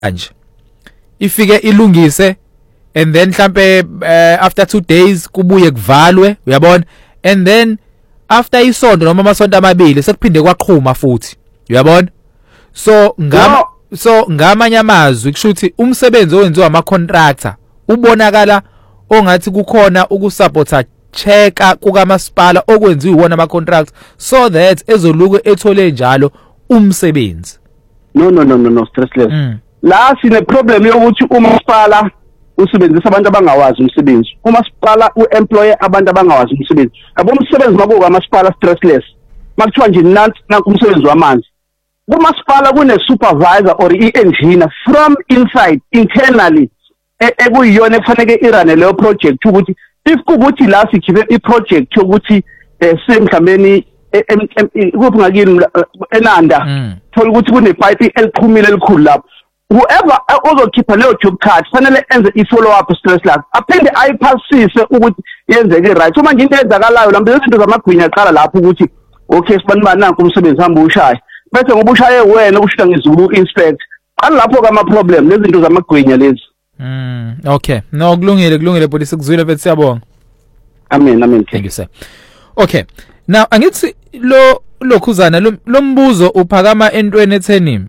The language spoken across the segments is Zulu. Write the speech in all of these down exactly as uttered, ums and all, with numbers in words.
kanje ifike ilungise and then mhlambe uh, after two days kubuye kuvalwe uyabona and then after isonto noma amasonto amabili sekuphinde kwaqhuma futhi uyabona so ngama no. so ngamanye amazwi kushuthi umsebenzi owenziwa ama contractor ubonakala ongathi kukhona ukusupport checka kukamasipala okwenziwa wona ama contracts so that ezoluke ethole njalo umsebenzi no no no no no stressless mm. La sine problem yokuthi umasipala usebenzisa abantu abangawazi umsebenzi umasipala uemploy abantu abangawazi umsebenzi abo umsebenzi mabuka amasipala stressless makuthiwa nje nansi nanku umsebenzi wamanzi umasipala kune supervisor or i-engineer from inside internally ekuyiyona ekufanele irane leyo project ukuthi if kubuthi la sikhiphe i-project ukuthi semhlambeni kuphi ngakini enanda thola ukuthi kune pipe eliqhumile elikhulu lapho whoever ozokhipha leyo job card fanele enze i-follow up stress lab aphinde ayiphasise ukuthi yenzeke right uma nje into eyenzakalayo lambe izinto zamagwinya aqala lapho ukuthi okay sibani bani nanku umsebenzi hamba ushaya bese ngoba ushaye wena ukushuka ngizulu inspect qala lapho kama problem lezi zinto zamagwinya lezi mm okay no kulungile kulungile but sikuzwile mfethu siyabonga amen amen thank you sir okay now angithi lo lokhuzana lo mbuzo uphakama entweni etheni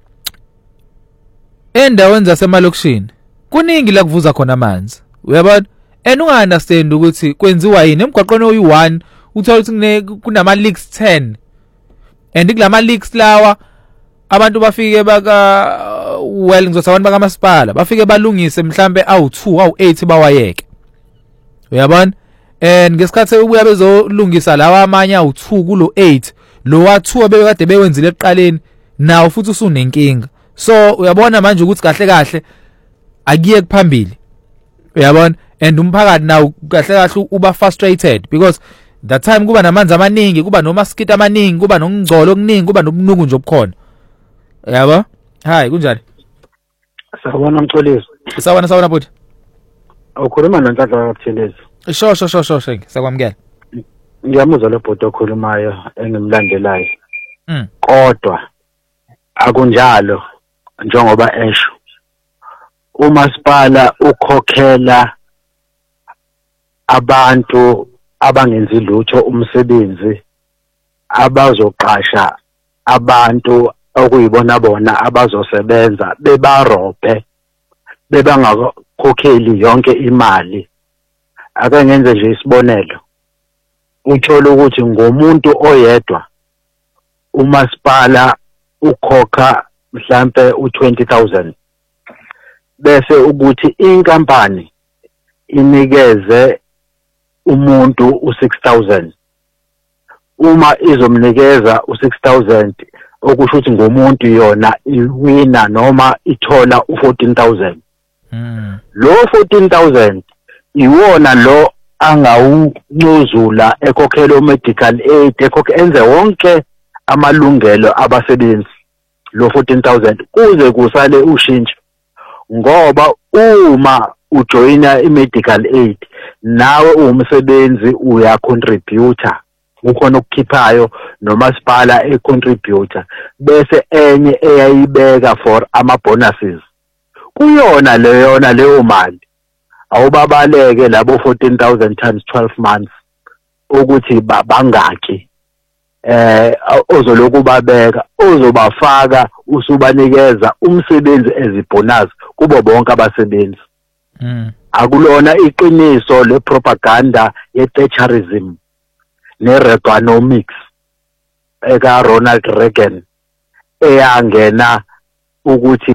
endaweni zasemalokishini kuningi la kuvuza khona amanzi uyabona and unga understand ukuthi kwenziwa yini emgwaqweni oyi one uthola ukuthi kunama leaks ten and kulama leaks lawa abantu bafike baka well ngizothi abantu baka masipala bafike balungise mhlambe awu two awu eight bawayeke uyabona and ngesikhathi ubuya bezolungisa lawa amanye awu two kulo eight lo wa two abekade bewenzile eqaleni nawo futhi usunenkinga so uyabona manje ukuthi kahle kahle akiye kuphambili uyabona and umphakathi nawo kahle kahle uba frustrated because that time kuba namanzi amaningi kuba nomaskito amaningi kuba nokungcolo okuningi kuba nobunuku nje obukhona yabo hi kunjani sawubona Mxolisi sawubona sawubona bhuti ukhuluma noNhlanhla kaButhelezi sho sho sho sho shengi sakwamukela ngiyamuzwa lo bhuti okhulumayo engimlandelayo mm kodwa akunjalo njengoba esho umasipala ukhokhela abantu abangenzi lutho umsebenzi abazoqasha abantu okuyibona bona abazosebenza bebarobhe bebangakhokheli yonke imali ake ngenze nje isibonelo uthola ukuthi ngomuntu oyedwa umasipala ukhokha mhlambe u twenty thousand bese ukuthi inkampani inikeze umuntu u six thousand uma izomnikeza u six thousand okusho ukuthi ngomuntu yona iwina noma ithola u fourteen thousand mm lo fourteen thousand iwona lo angawuncuzula ekhokhela medical aid ekhokhe enze wonke amalungelo abasebenzi lo fourteen thousand kuze kusale ushintsho ngoba uma ujoina i-medical aid nawe umsebenzi uya contributor ukhona ukukhiphayo nomasipala e-contributor bese enye eyayibeka for ama bonuses kuyona leyona leyo mali awubabaleke labo fourteen thousand times twelve months ukuthi bangaki eh ozoloku babeka ozobafaka usubanikeza umsebenzi ezibonus kubo bonke abasebenzi mm akulona iqiniso le propaganda ye Thatcherism ne Reaganomics eka Ronald Reagan eyangena ukuthi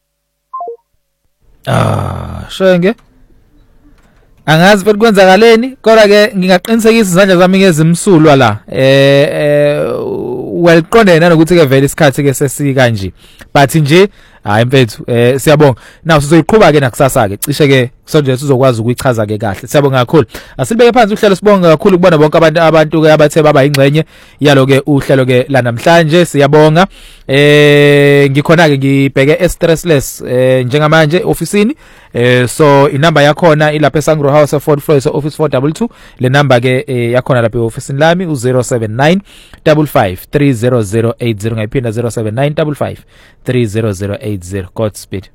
ah shenge angazi futhi kwenzakaleni kodwa ke ngingaqinisekisa izandla zami ngezimsulwa la eh eh welqonde nanokuthi ke vele isikhathi ke sesi kanje but nje hayi mfethu eh siyabonga naw sizoyiqhubha ke nakusasa ke cishe ke sonje sizokwazi ukuyichaza ke kahle siyabonga kakhulu asilibeke phansi uhlelo sibonga kakhulu kubona bonke abantu abantu ke abathe baba ingcenye yalo ke uhlelo ke la namhlanje siyabonga eh ngikhona ke ngibheke e stressless eh njengamanje officeini eh so inamba yakhona ilapha eSangro House fourth floor so office four two two le number ke yakhona lapha eofficeini lami u zero seven nine five five three zero zero eight zero ngayiphinda zero seven nine five five three zero zero eight eight zero. Godspeed.